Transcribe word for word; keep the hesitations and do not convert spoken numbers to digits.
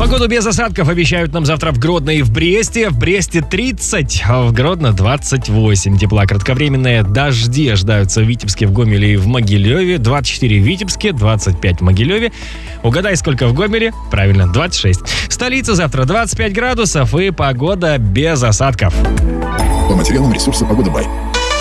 Погоду без осадков обещают нам завтра в Гродно и в Бресте. В Бресте тридцать, а в Гродно двадцать восемь тепла. Кратковременные дожди ожидаются в Витебске, в Гомеле и в Могилеве. двадцать четыре в Витебске, двадцать пять в Могилеве. Угадай, сколько в Гомеле? Правильно, двадцать шесть. В столице завтра двадцать пять градусов и погода без осадков. По материалам ресурса «Погода Бай».